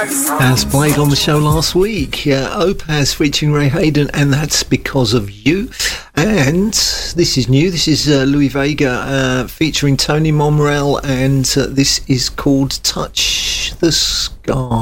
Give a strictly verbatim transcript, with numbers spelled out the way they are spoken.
As played on the show last week, uh, Opaz featuring Ray Hayden, and That's Because of You. And this is new, this is uh, Louis Vega uh, featuring Tony Momrelle, and uh, this is called Touch the Sky.